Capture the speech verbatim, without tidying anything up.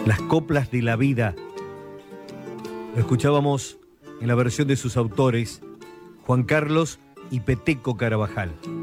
Las coplas de la vida. Lo escuchábamos en la versión de sus autores, Juan Carlos y Peteco Carabajal.